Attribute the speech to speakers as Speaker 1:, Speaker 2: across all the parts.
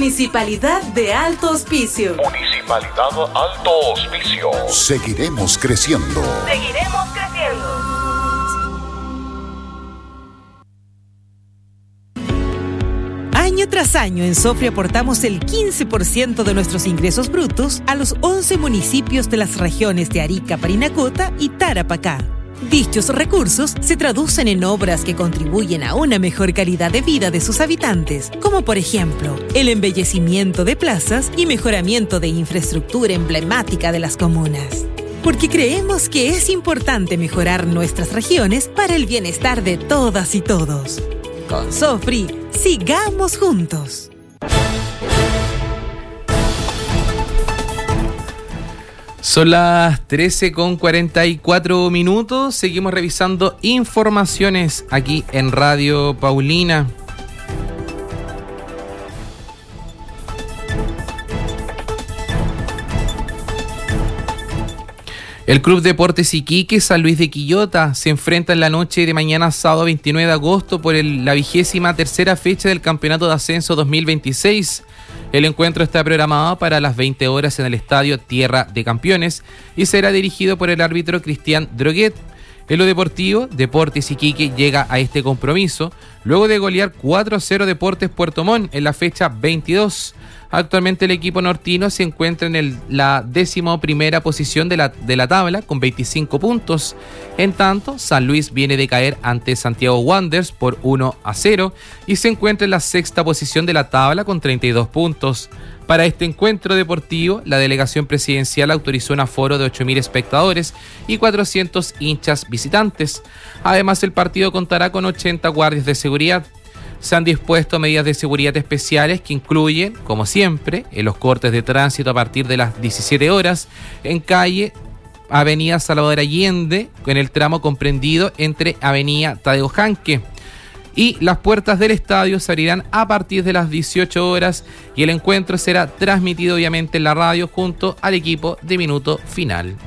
Speaker 1: Municipalidad de Alto Hospicio.
Speaker 2: Municipalidad Alto Hospicio.
Speaker 3: Seguiremos creciendo.
Speaker 1: Seguiremos creciendo.
Speaker 4: Año tras año en Sofri aportamos el 15% de nuestros ingresos brutos a los 11 municipios de las regiones de Arica, Parinacota y Tarapacá. Dichos recursos se traducen en obras que contribuyen a una mejor calidad de vida de sus habitantes, como por ejemplo, el embellecimiento de plazas y mejoramiento de infraestructura emblemática de las comunas. Porque creemos que es importante mejorar nuestras regiones para el bienestar de todas y todos. Con Sofri, sigamos juntos.
Speaker 5: Son las 13:44. Seguimos revisando informaciones aquí en Radio Paulina. El Club Deportes Iquique San Luis de Quillota se enfrenta en la noche de mañana sábado 29 de agosto por la 23ª fecha del Campeonato de Ascenso 2026. El encuentro está programado para las 20 horas en el Estadio Tierra de Campeones y será dirigido por el árbitro Cristian Droguet. En lo deportivo, Deportes Iquique llega a este compromiso luego de golear 4-0 Deportes Puerto Montt en la fecha 22. Actualmente el equipo nortino se encuentra en la 11ª posición de la tabla con 25 puntos. En tanto, San Luis viene de caer ante Santiago Wanderers por 1-0 y se encuentra en la 6ª posición de la tabla con 32 puntos. Para este encuentro deportivo, la delegación presidencial autorizó un aforo de 8.000 espectadores y 400 hinchas visitantes. Además, el partido contará con 80 guardias de seguridad. Se han dispuesto medidas de seguridad especiales que incluyen, como siempre, en los cortes de tránsito a partir de las 17 horas en calle Avenida Salvador Allende, en el tramo comprendido entre Avenida Tadeo Janque. Y las puertas del estadio se abrirán a partir de las 18 horas y el encuentro será transmitido obviamente en la radio junto al equipo de Minuto Final.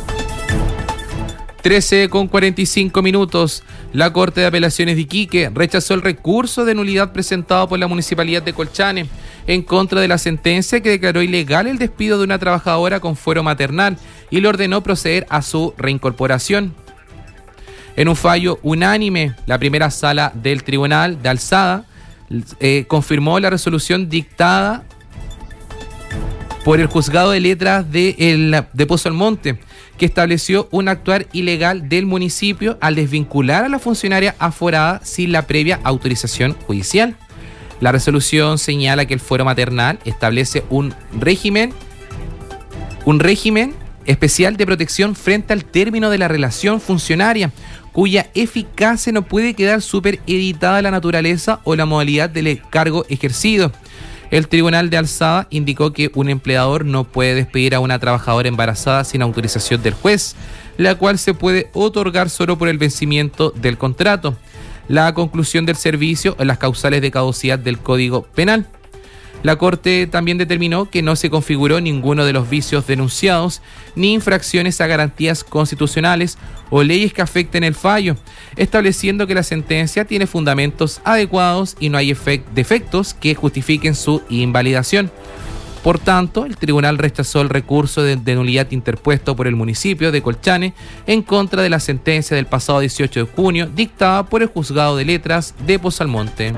Speaker 5: 13:45. La Corte de Apelaciones de Iquique rechazó el recurso de nulidad presentado por la Municipalidad de Colchane en contra de la sentencia que declaró ilegal el despido de una trabajadora con fuero maternal y le ordenó proceder a su reincorporación. En un fallo unánime, la primera sala del Tribunal de Alzada confirmó la resolución dictada por el Juzgado de Letras de Pozo Almonte, que estableció un actuar ilegal del municipio al desvincular a la funcionaria aforada sin la previa autorización judicial. La resolución señala que el fuero maternal establece un régimen especial de protección frente al término de la relación funcionaria, cuya eficacia no puede quedar supereditada a la naturaleza o la modalidad del cargo ejercido. El Tribunal de Alzada indicó que un empleador no puede despedir a una trabajadora embarazada sin autorización del juez, la cual se puede otorgar solo por el vencimiento del contrato, la conclusión del servicio o las causales de caducidad del Código Penal. La Corte también determinó que no se configuró ninguno de los vicios denunciados ni infracciones a garantías constitucionales o leyes que afecten el fallo, estableciendo que la sentencia tiene fundamentos adecuados y no hay defectos que justifiquen su invalidación. Por tanto, el tribunal rechazó el recurso de nulidad interpuesto por el municipio de Colchane en contra de la sentencia del pasado 18 de junio dictada por el Juzgado de Letras de Pozo Almonte.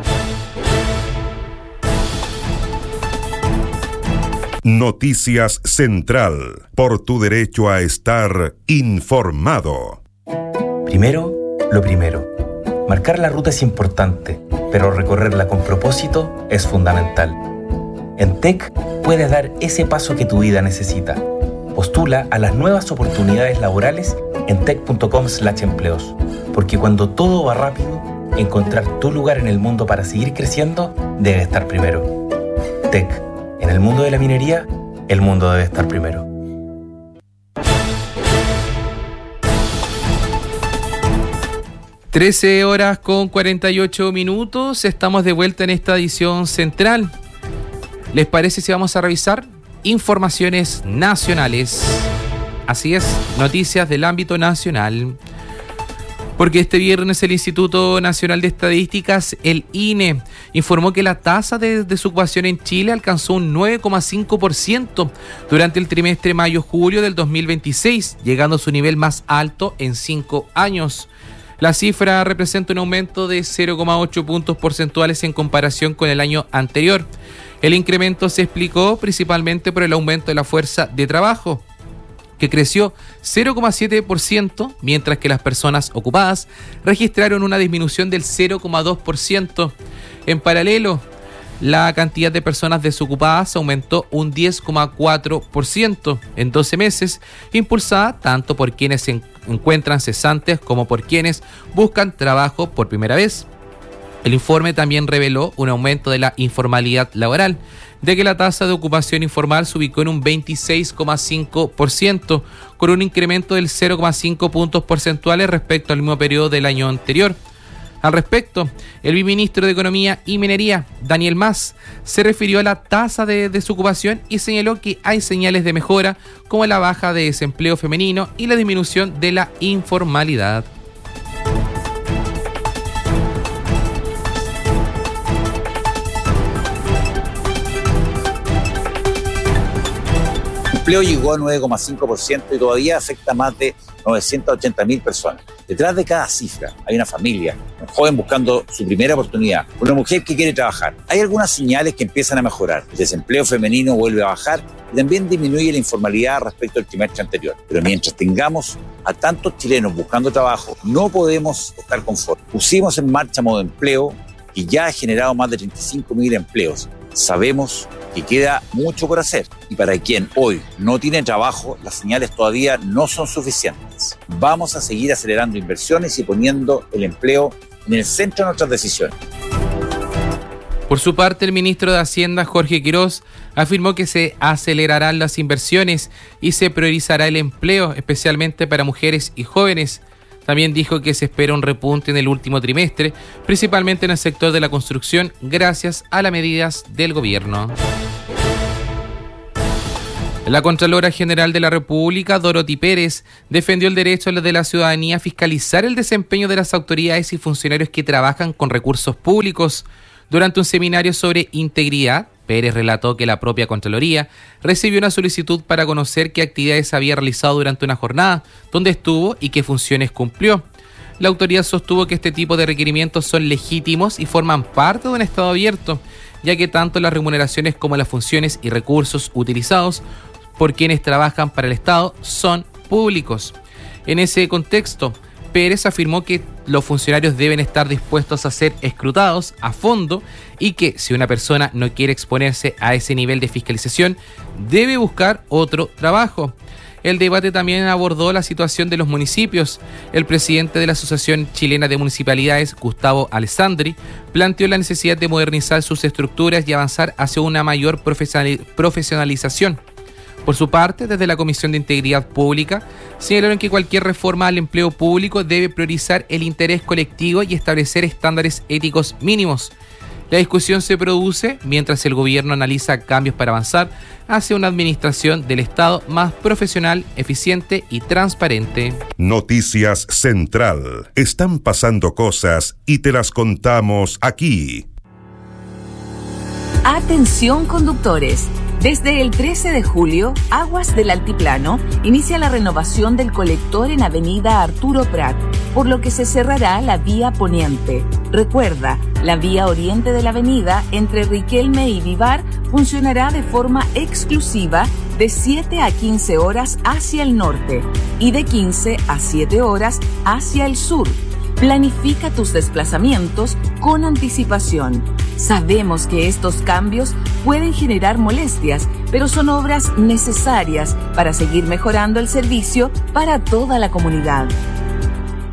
Speaker 3: Noticias Central, por tu derecho a estar informado.
Speaker 6: Primero, lo primero. Marcar la ruta es importante, pero recorrerla con propósito es fundamental. En TEC puedes dar ese paso que tu vida necesita. Postula a las nuevas oportunidades laborales en tec.com/empleos, porque cuando todo va rápido, encontrar tu lugar en el mundo para seguir creciendo debe estar primero. TEC. En el mundo de la minería, el mundo debe estar primero.
Speaker 5: (13:48). Estamos de vuelta en esta edición central. ¿Les parece si vamos a revisar informaciones nacionales? Así es, noticias del ámbito nacional. Porque este viernes el Instituto Nacional de Estadísticas, el INE, informó que la tasa de desocupación en Chile alcanzó un 9,5% durante el trimestre mayo-julio del 2026, llegando a su nivel más alto en 5 años. La cifra representa un aumento de 0,8 puntos porcentuales en comparación con el año anterior. El incremento se explicó principalmente por el aumento de la fuerza de trabajo, que creció 0,7%, mientras que las personas ocupadas registraron una disminución del 0,2%. En paralelo, la cantidad de personas desocupadas aumentó un 10,4% en 12 meses, impulsada tanto por quienes se encuentran cesantes como por quienes buscan trabajo por primera vez. El informe también reveló un aumento de la informalidad laboral, de que la tasa de ocupación informal se ubicó en un 26,5%, con un incremento del 0,5 puntos porcentuales respecto al mismo periodo del año anterior. Al respecto, el viceministro de Economía y Minería, Daniel Mas, se refirió a la tasa de desocupación y señaló que hay señales de mejora, como la baja de desempleo femenino y la disminución de la informalidad.
Speaker 7: El empleo llegó al 9,5% y todavía afecta a más de 980.000 personas. Detrás de cada cifra hay una familia, un joven buscando su primera oportunidad, una mujer que quiere trabajar. Hay algunas señales que empiezan a mejorar. El desempleo femenino vuelve a bajar y también disminuye la informalidad respecto al trimestre anterior. Pero mientras tengamos a tantos chilenos buscando trabajo, no podemos estar conformes. Pusimos en marcha Modo Empleo y ya ha generado más de 35.000 empleos. Sabemos que queda mucho por hacer y para quien hoy no tiene trabajo, las señales todavía no son suficientes. Vamos a seguir acelerando inversiones y poniendo el empleo en el centro de nuestras decisiones.
Speaker 5: Por su parte, el ministro de Hacienda, Jorge Quirós, afirmó que se acelerarán las inversiones y se priorizará el empleo, especialmente para mujeres y jóvenes. También dijo que se espera un repunte en el último trimestre, principalmente en el sector de la construcción, gracias a las medidas del gobierno. La Contralora General de la República, Dorothy Pérez, defendió el derecho de la ciudadanía a fiscalizar el desempeño de las autoridades y funcionarios que trabajan con recursos públicos. Durante un seminario sobre integridad, Pérez relató que la propia Contraloría recibió una solicitud para conocer qué actividades había realizado durante una jornada, dónde estuvo y qué funciones cumplió. La autoridad sostuvo que este tipo de requerimientos son legítimos y forman parte de un Estado abierto, ya que tanto las remuneraciones como las funciones y recursos utilizados por quienes trabajan para el Estado son públicos. En ese contexto, Pérez afirmó que los funcionarios deben estar dispuestos a ser escrutados a fondo y que si una persona no quiere exponerse a ese nivel de fiscalización, debe buscar otro trabajo. El debate también abordó la situación de los municipios. El presidente de la Asociación Chilena de Municipalidades, Gustavo Alessandri, planteó la necesidad de modernizar sus estructuras y avanzar hacia una mayor profesionalización. Por su parte, desde la Comisión de Integridad Pública, señalaron que cualquier reforma al empleo público debe priorizar el interés colectivo y establecer estándares éticos mínimos. La discusión se produce mientras el gobierno analiza cambios para avanzar hacia una administración del Estado más profesional, eficiente y transparente.
Speaker 3: Noticias Central. Están pasando cosas y te las contamos aquí.
Speaker 8: Atención conductores. Desde el 13 de julio, Aguas del Altiplano inicia la renovación del colector en Avenida Arturo Prat, por lo que se cerrará la vía poniente. Recuerda, la vía oriente de la avenida entre Riquelme y Vivar funcionará de forma exclusiva de 7 a 15 horas hacia el norte y de 15 a 7 horas hacia el sur. Planifica tus desplazamientos con anticipación. Sabemos que estos cambios pueden generar molestias, pero son obras necesarias para seguir mejorando el servicio para toda la comunidad.